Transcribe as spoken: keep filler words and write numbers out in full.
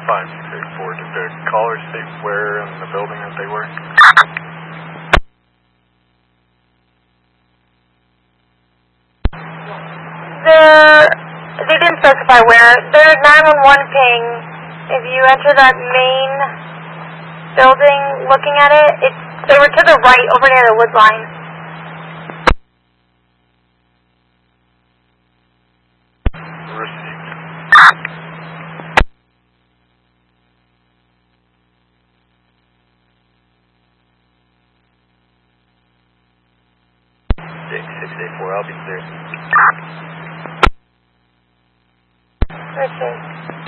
five six eight four, did the caller state where in the building that they were? They're, they didn't specify where. Their nine one one ping, if you enter that main building looking at it, it's, they were to the right over near the wood line. Received. six six eight four, I'll be clear. Received.